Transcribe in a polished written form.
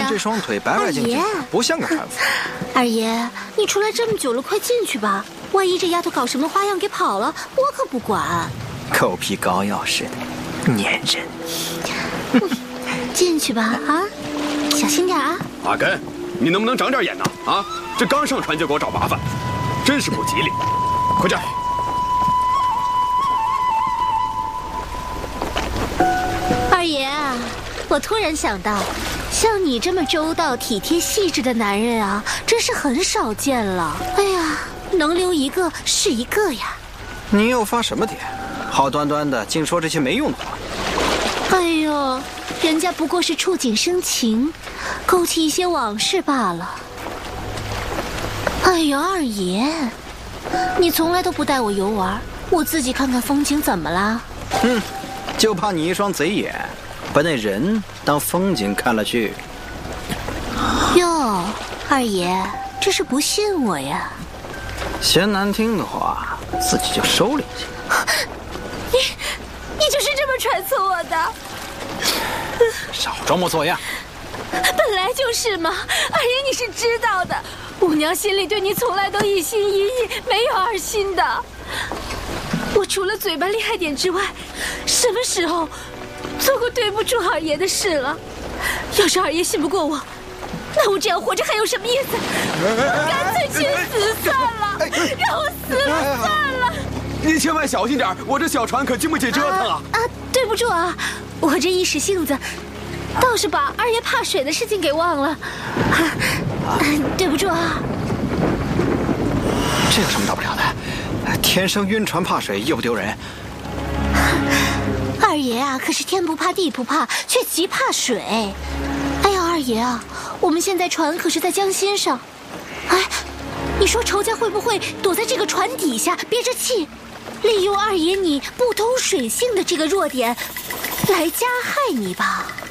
看这双腿白白净净的，不像个汉子。 二爷，你出来这么久了，快进去吧。万一这丫头搞什么花样给跑了，我可不管。 狗皮膏药似的，粘人。 进去吧，啊，小心点啊。 阿根，你能不能长点眼呢？啊，这刚上船就给我找麻烦，真是不吉利。快点！ 二爷啊，我突然想到，像你这么周到、体贴、细致的男人啊，真是很少见了。哎呀，能留一个是一个呀。 你又发什么癫？好端端的，竟说这些没用的话。 哎呦，人家不过是触景生情，勾起一些往事罢了。哎呦，二爷，你从来都不带我游玩，我自己看看风景怎么啦？ 就怕你一双贼眼，把那人当风景看了去。 哟，二爷，这是不信我呀？ 嫌难听的话，自己就收敛些。 你就是这么揣测我的？ 少装模作样。 本来就是嘛，二爷你是知道的，五娘心里对你从来都一心一意，没有二心的。我除了嘴巴厉害点之外，什么时候做过对不住二爷的事了？要是二爷信不过我，那我这样活着还有什么意思？干脆去死算了，让我死了算了。 你千万小心点，我这小船可经不起折腾啊！ 对不住啊，我这一时性子，倒是把二爷怕水的事情给忘了。对不住啊。 这有什么大不了的？天生晕船怕水又不丢人。 二爷啊，可是天不怕地不怕，却极怕水。哎呀，二爷啊，我们现在船可是在江心上。哎，你说仇家会不会躲在这个船底下憋着气，利用二爷你不通水性的这个弱点来加害你吧？